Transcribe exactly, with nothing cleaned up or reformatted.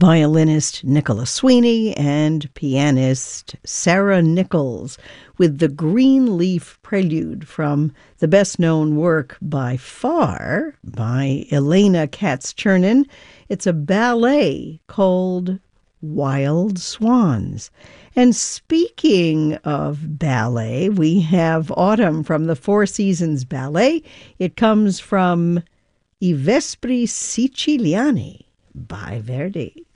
violinist Nicola Sweeney and pianist Sarah Nichols with the Green Leaf Prelude from the best-known work by far by Elena Katz-Chernin. It's a ballet called Wild Swans. And speaking of ballet, we have Autumn from the Four Seasons Ballet. It comes from I Vespri Siciliani by Verdi.